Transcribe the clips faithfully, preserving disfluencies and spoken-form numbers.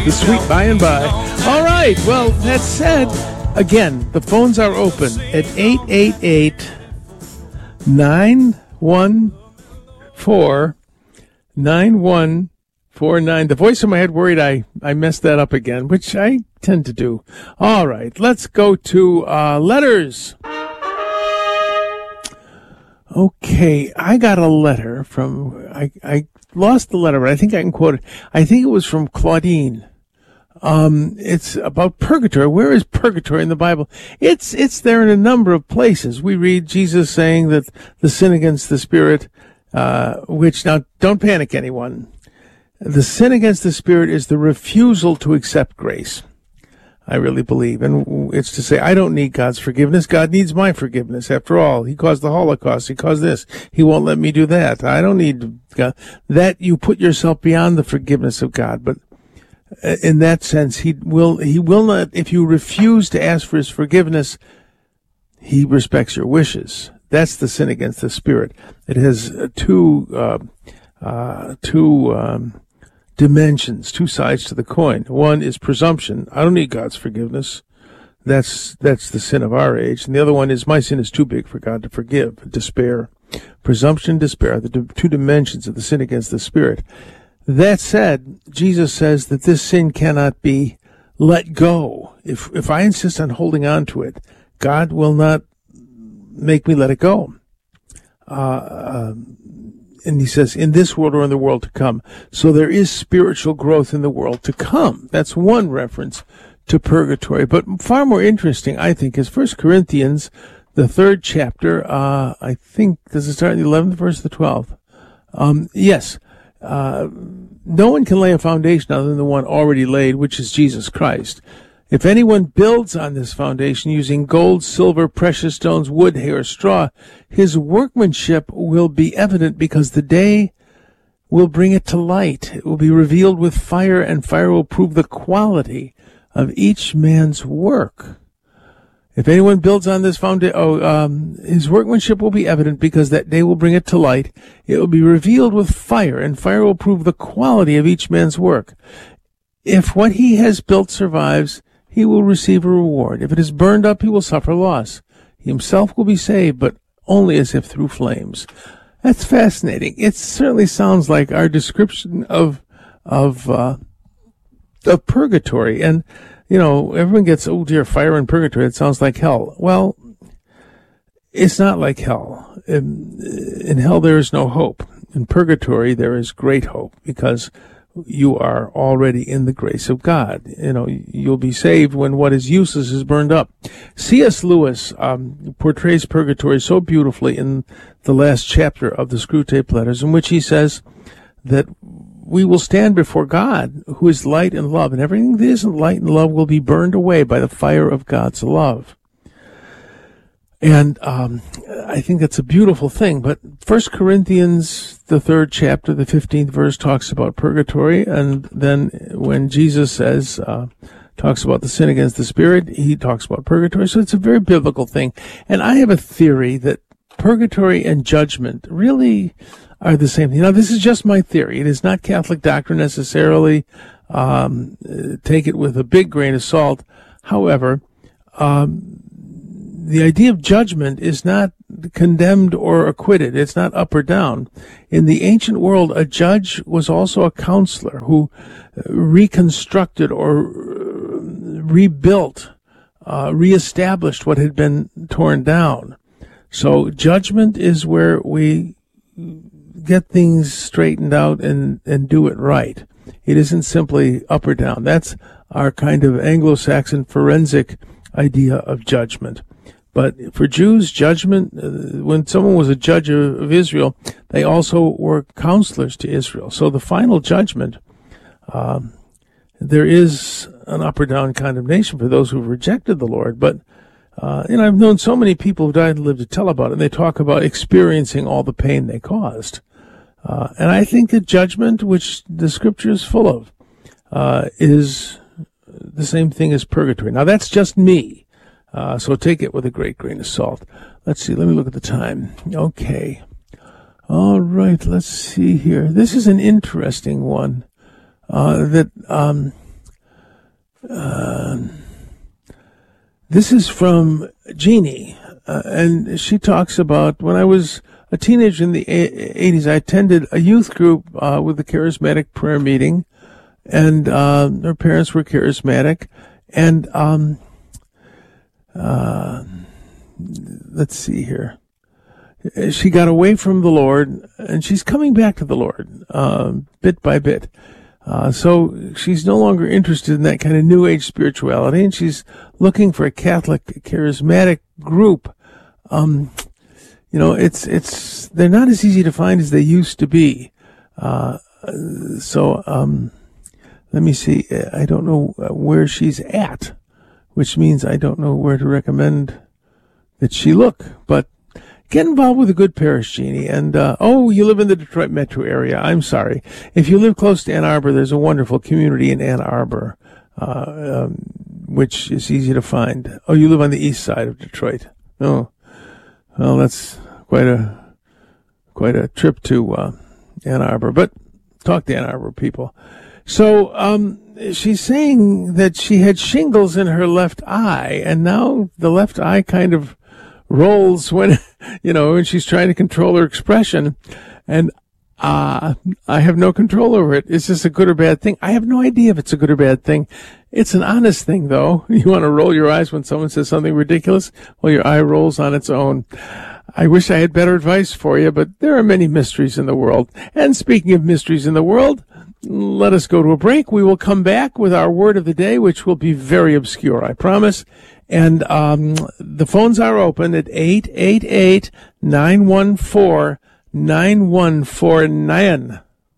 The sweet by and by. All right. Well, that said, again, the phones are open at eight eight eight, nine one four, nine one four nine. The voice in my head worried I, I messed that up again, which I tend to do. All right. Let's go to uh, letters. Okay. I got a letter from, I, I lost the letter, but I think I can quote it. I think it was from Claudine. Um, it's about purgatory. Where is purgatory in the Bible? It's, it's there in a number of places. We read Jesus saying that the sin against the Spirit, uh, which now don't panic anyone. The sin against the Spirit is the refusal to accept grace. I really believe. And it's to say, I don't need God's forgiveness. God needs my forgiveness. After all, he caused the Holocaust. He caused this. He won't let me do that. I don't need God. That you put yourself beyond the forgiveness of God. But in that sense, he will, he will not, if you refuse to ask for his forgiveness, he respects your wishes. That's the sin against the Spirit. It has two, uh, uh, two, um, dimensions, two sides to the coin. One is presumption. I don't need God's forgiveness. That's, that's the sin of our age. And the other one is my sin is too big for God to forgive. Despair. Presumption, despair, the d- two dimensions of the sin against the Spirit. That said, Jesus says that this sin cannot be let go. If if I insist on holding on to it, God will not make me let it go. Uh, um, and he says, in this world or in the world to come. So there is spiritual growth in the world to come. That's one reference to purgatory. But far more interesting, I think, is First Corinthians, the third chapter. Uh, I think, does it start in the eleventh verse or the twelfth? Um, yes. Uh, no one can lay a foundation other than the one already laid, which is Jesus Christ. If anyone builds on this foundation using gold, silver, precious stones, wood, hay, or straw, his workmanship will be evident because the day will bring it to light. It will be revealed with fire, and fire will prove the quality of each man's work. If anyone builds on this foundation, oh, um, his workmanship will be evident because that day will bring it to light. It will be revealed with fire, and fire will prove the quality of each man's work. If what he has built survives, he will receive a reward. If it is burned up, he will suffer loss. He himself will be saved, but only as if through flames. That's fascinating. It certainly sounds like our description of, of, uh, of purgatory. And, you know, everyone gets, oh dear, fire and purgatory. It sounds like hell. Well, it's not like hell. In, in hell, there is no hope. In purgatory, there is great hope because you are already in the grace of God. You know, you'll be saved when what is useless is burned up. C S. Lewis um, portrays purgatory so beautifully in the last chapter of the Screwtape Letters, in which he says that we will stand before God, who is light and love, and everything that isn't light and love will be burned away by the fire of God's love. And um, I think that's a beautiful thing. But First Corinthians, the third chapter, the fifteenth verse, talks about purgatory. And then when Jesus says, uh, talks about the sin against the Spirit, he talks about purgatory. So it's a very biblical thing. And I have a theory that purgatory and judgment really are the same thing. Now, this is just my theory. It is not Catholic doctrine necessarily. Um, take it with a big grain of salt. However, um, the idea of judgment is not condemned or acquitted. It's not up or down. In the ancient world, a judge was also a counselor who reconstructed or rebuilt, uh, reestablished what had been torn down. So judgment is where we get things straightened out and, and do it right. It isn't simply up or down. That's our kind of Anglo-Saxon forensic idea of judgment. But for Jews, judgment, uh, when someone was a judge of, of Israel, they also were counselors to Israel. So the final judgment, um, there is an up or down condemnation for those who have rejected the Lord. But, uh, you know, I've known so many people who died and lived to tell about it, and they talk about experiencing all the pain they caused. Uh, and I think that judgment, which the Scripture is full of, uh, is the same thing as purgatory. Now, that's just me. Uh, so take it with a great grain of salt. Let's see. Let me look at the time. Okay. All right. Let's see here. This is an interesting one, uh, that, um, uh, this is from Jeannie, uh, and she talks about when I was a teenager in the eighties, I attended a youth group uh, with the charismatic prayer meeting, and uh, her parents were charismatic, and um, uh, let's see here. She got away from the Lord, and she's coming back to the Lord uh, bit by bit. Uh, so she's no longer interested in that kind of New Age spirituality, and she's looking for a Catholic charismatic group. Um, you know, it's it's they're not as easy to find as they used to be. Uh, so um, let me see. I don't know where she's at, which means I don't know where to recommend that she look. But get involved with a good parish, Jeannie. And, uh, oh, you live in the Detroit metro area. I'm sorry. If you live close to Ann Arbor, there's a wonderful community in Ann Arbor, uh, um, which is easy to find. Oh, you live on the east side of Detroit. Oh, well, that's quite a, quite a trip to, uh, Ann Arbor. But talk to Ann Arbor people. So, um, she's saying that she had shingles in her left eye, and now the left eye kind of rolls when, you know, when she's trying to control her expression. And uh, I have no control over it. Is this a good or bad thing? I have no idea if it's a good or bad thing. It's an honest thing, though. You want to roll your eyes when someone says something ridiculous? Well, your eye rolls on its own. I wish I had better advice for you, but there are many mysteries in the world. And speaking of mysteries in the world, let us go to a break. We will come back with our word of the day, which will be very obscure, I promise. And um, the phones are open at eight eight eight, nine one four, nine one four nine.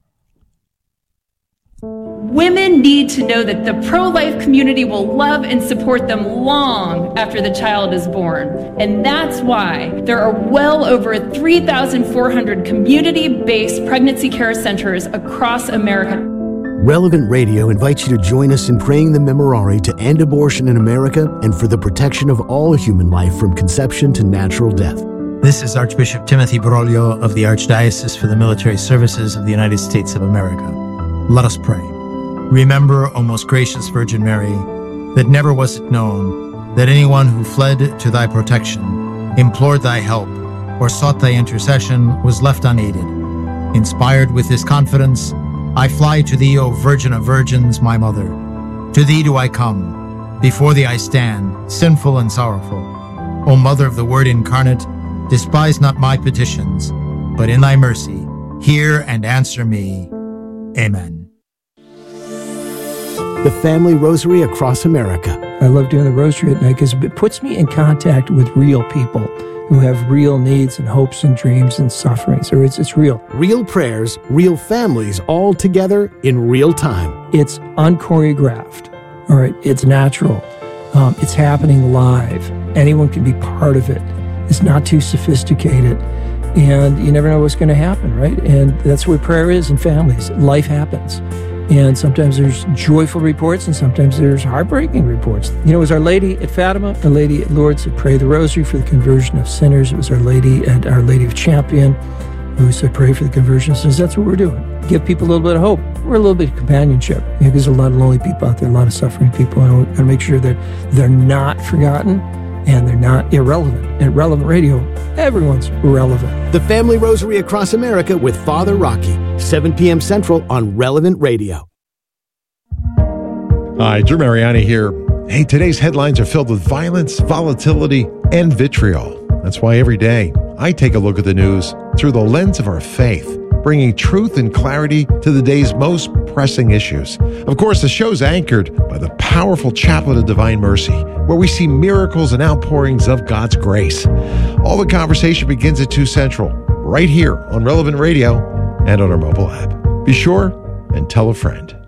Women need to know that the pro-life community will love and support them long after the child is born. And that's why there are well over three thousand four hundred community-based pregnancy care centers across America. Relevant Radio invites you to join us in praying the Memorare to end abortion in America and for the protection of all human life from conception to natural death. This is Archbishop Timothy Broglio of the Archdiocese for the Military Services of the United States of America. Let us pray. Remember, O most gracious Virgin Mary, that never was it known that anyone who fled to thy protection, implored thy help, or sought thy intercession was left unaided. Inspired with this confidence, I fly to thee, O Virgin of Virgins, my Mother. To thee do I come. Before thee I stand, sinful and sorrowful. O Mother of the Word incarnate, despise not my petitions, but in thy mercy, hear and answer me. Amen. The Family Rosary across America. I love doing the rosary at night because it puts me in contact with real people who have real needs and hopes and dreams and sufferings. Or it's it's real. Real prayers, real families, all together in real time. It's unchoreographed. All right, it's natural. Um, it's happening live. Anyone can be part of it. It's not too sophisticated. And you never know what's going to happen, right? And that's what prayer is in families. Life happens. And sometimes there's joyful reports and sometimes there's heartbreaking reports. You know, it was Our Lady at Fatima, Our Lady at Lourdes that prayed the rosary for the conversion of sinners. It was Our Lady at Our Lady of Champion who said pray for the conversion of sinners. That's what we're doing. Give people a little bit of hope. We're a little bit of companionship. You know, there's a lot of lonely people out there, a lot of suffering people, and we got to make sure that they're not forgotten and they're not irrelevant. At Relevant Radio, everyone's relevant. The Family Rosary across America with Father Rocky, seven p.m. Central on Relevant Radio. Hi, Drew Mariani here. Hey, today's headlines are filled with violence, volatility, and vitriol. That's why every day I take a look at the news through the lens of our faith, bringing truth and clarity to the day's most pressing issues. Of course, the show's anchored by the powerful Chaplet of Divine Mercy, where we see miracles and outpourings of God's grace. All the conversation begins at two Central, right here on Relevant Radio and on our mobile app. Be sure and tell a friend.